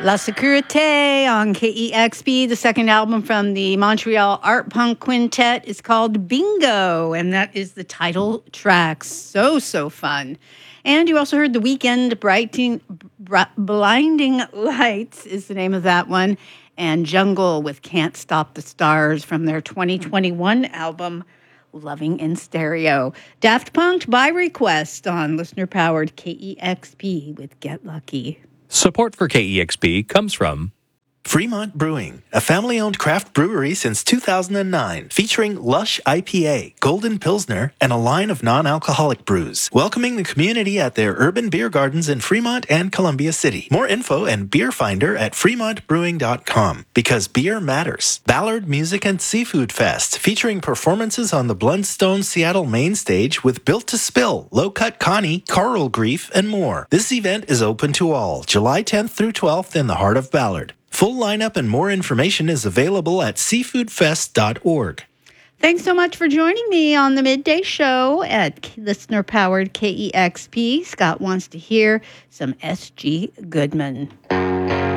La Sécurité on KEXP. The second album from the Montreal Art Punk Quintet is called Bingo, and that is the title track. So fun. And you also heard The Weekend, Blinding Lights is the name of that one, and Jungle with Can't Stop the Stars from their 2021 album, Loving in Stereo. Daft Punk by request on listener-powered KEXP with Get Lucky. Support for KEXP comes from Fremont Brewing, a family-owned craft brewery since 2009, featuring Lush IPA, Golden Pilsner, and a line of non-alcoholic brews, welcoming the community at their urban beer gardens in Fremont and Columbia City. More info and beer finder at fremontbrewing.com, because beer matters. Ballard Music and Seafood Fest, featuring performances on the Blundstone Seattle main stage with Built to Spill, Low Cut Connie, Coral Grief, and more. This event is open to all, July 10th through 12th in the heart of Ballard. Full lineup and more information is available at seafoodfest.org. Thanks so much for joining me on the Midday Show at listener-powered KEXP. Scott wants to hear some S.G. Goodman.